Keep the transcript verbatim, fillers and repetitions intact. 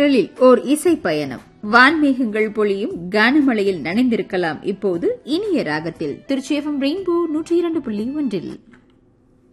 நிழலில் ஓர் இசை பயணம். வான்மேகங்கள் பொழியும் கானமழையில் நனைந்திருக்கலாம். இப்போது இனிய ராகத்தில் திருச்சி எஃப்எம் ரெயின்போ நூற்றி இரண்டு புள்ளி ஒன்றில்